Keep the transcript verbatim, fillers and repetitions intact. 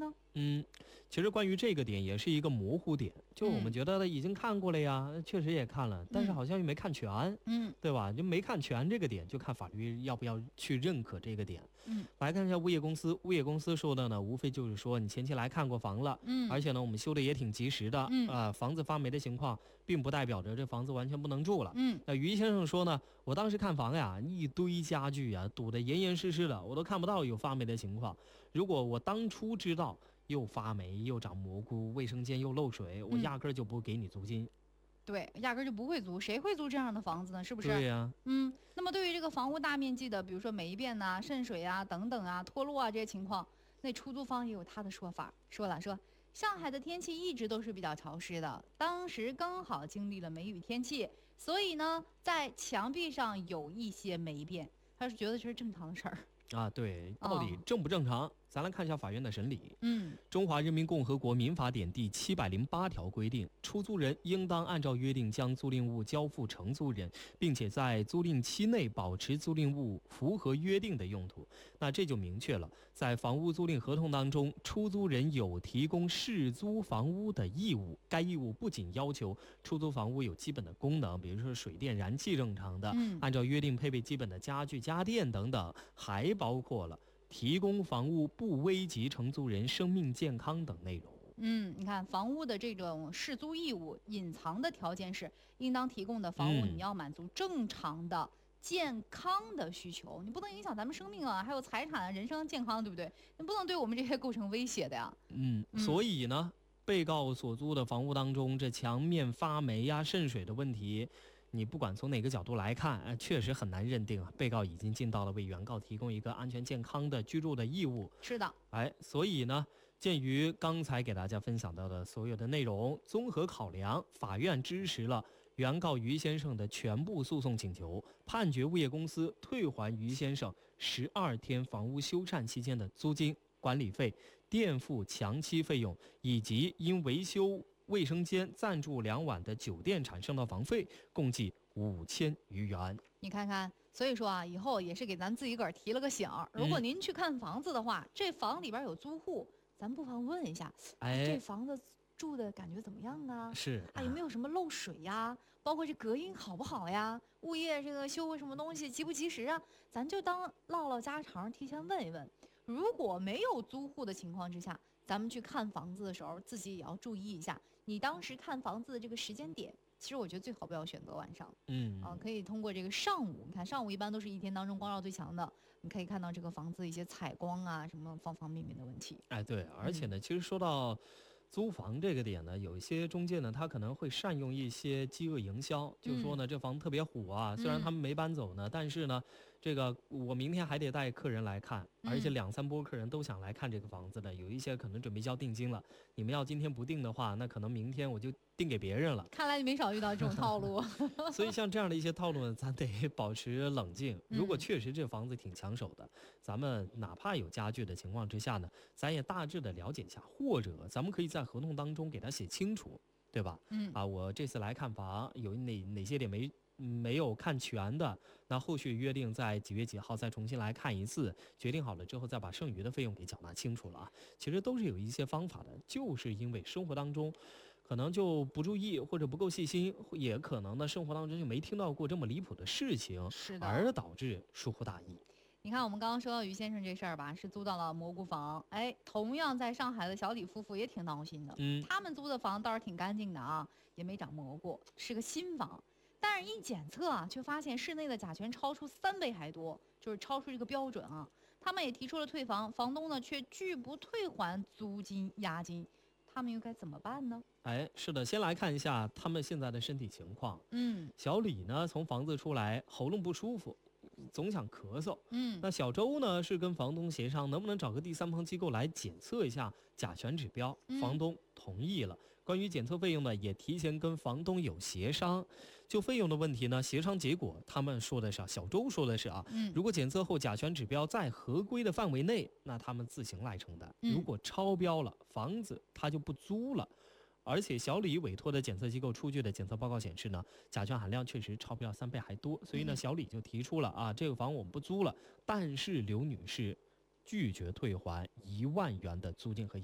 呢？ 嗯，其实关于这个点也是一个模糊点，就我们觉得已经看过了呀，嗯、确实也看了，但是好像又没看全， 嗯， 对吧？就没看全这个点，就看法律要不要去认可这个点。 嗯， 来看一下物业公司，物业公司说的呢，无非就是说你前期来看过房了， 嗯， 而且呢我们修的也挺及时的， 嗯啊、呃，房子发霉的情况并不代表着这房子完全不能住了。 嗯， 那于先生说呢，我当时看房呀，一堆家具呀堵得严严实实的，我都看不到有发霉的情况。如果我当初知道又发霉又长蘑菇，卫生间又漏水，我压根儿就不给你租金。 对，压根儿就不会租，谁会租这样的房子呢？是不是？ 对呀、啊， 嗯，那么对于这个房屋大面积的，比如说霉变呐、渗水啊等等啊、脱落啊这些情况，那出租方也有他的说法，说了说，上海的天气一直都是比较潮湿的，当时刚好经历了梅雨天气，所以呢，在墙壁上有一些霉变，他是觉得这是正常的事儿。 啊，对，到底正不正常？哦、咱来看一下法院的审理。 嗯， 中华人民共和国民法典第七百零八条规定，出租人应当按照约定将租赁物交付承租人，并且在租赁期内保持租赁物符合约定的用途。那这就明确了，在房屋租赁合同当中，出租人有提供适租房屋的义务。该义务不仅要求出租房屋有基本的功能，比如说水电燃气正常的， 嗯、 按照约定配备基本的家具家电等等，还包括了提供房屋不危及承租人生命健康等内容。 嗯，你看房屋的这种适租义务，隐藏的条件是，应当提供的房屋你要满足正常的、健康的需求，你不能影响咱们生命啊，还有财产、人身健康，对不对？你不能对我们这些构成威胁的呀。 嗯，所以呢，被告所租的房屋当中，这墙面发霉呀、渗水的问题，你不管从哪个角度来看，呃，确实很难认定啊，被告已经尽到了为原告提供一个安全健康的居住的义务。 是的， 哎，所以呢，鉴于刚才给大家分享到的所有的内容，综合考量，法院支持了原告于先生的全部诉讼请求，判决物业公司退还于先生十二天房屋修缮期间的租金、管理费、垫付墙期费用，以及因维修卫生间暂住两晚的酒店产生的房费，共计五千余元。 你看看，所以说啊，以后也是给咱自己个儿提了个醒儿。如果您去看房子的话，嗯、这房里边有租户，咱不妨问一下， 哎， 这房子住的感觉怎么样啊？ 是啊，有没有什么漏水呀？包括这隔音好不好呀？物业这个修个什么东西及不及时啊？咱就当唠唠家常，提前问一问。如果没有租户的情况之下，咱们去看房子的时候，自己也要注意一下，你当时看房子的这个时间点。其实我觉得最好不要选择晚上， 嗯啊，可以通过这个上午，你看上午一般都是一天当中光照最强的，你可以看到这个房子一些采光啊，什么方方面面的问题。 哎，对，而且呢，嗯、其实说到租房这个点呢，有一些中介呢，他可能会善用一些饥饿营销，就说呢，这房子特别火啊，虽然他们没搬走呢，但是呢，这个我明天还得带客人来看，而且两三波客人都想来看这个房子的，有一些可能准备交定金了，你们要今天不定的话，那可能明天我就定给别人了。 看来你没少遇到这种套路。 所以像这样的一些套路呢，咱得保持冷静。如果确实这房子挺抢手的，咱们哪怕有家具的情况之下呢，咱也大致的了解一下，或者咱们可以在合同当中给他写清楚，对吧？ 嗯啊，我这次来看房有哪哪些点没没有看全的，那后续约定在几月几号再重新来看一次，决定好了之后再把剩余的费用给缴纳清楚了啊。其实都是有一些方法的，就是因为生活当中可能就不注意或者不够细心，也可能呢生活当中就没听到过这么离谱的事情， 是的， 而导致疏忽大意。 你看我们刚刚说到于先生这事儿吧，是租到了蘑菇房，哎，同样在上海的小李夫妇也挺闹心的， 嗯， 他们租的房倒是挺干净的啊，也没长蘑菇，是个新房，但是一检测啊，却发现室内的甲醛超出三倍还多，就是超出这个标准啊。他们也提出了退房，房东呢却拒不退还租金押金，他们又该怎么办呢？ 哎，是的，先来看一下他们现在的身体情况。 嗯， 小李呢从房子出来，喉咙不舒服，总想咳嗽。 嗯， 那小周呢是跟房东协商，能不能找个第三方机构来检测一下甲醛指标，房东同意了。关于检测费用呢，也提前跟房东有协商。就费用的问题呢，协商结果他们说的是，小周说的是啊， 嗯， 如果检测后甲醛指标在合规的范围内，那他们自行来承担； 嗯、 如果超标了，房子他就不租了。而且小李委托的检测机构出具的检测报告显示呢，甲醛含量确实超标三倍还多，所以呢，小李就提出了啊，这个房我们不租了，但是刘女士拒绝退还一万元的租金和押金。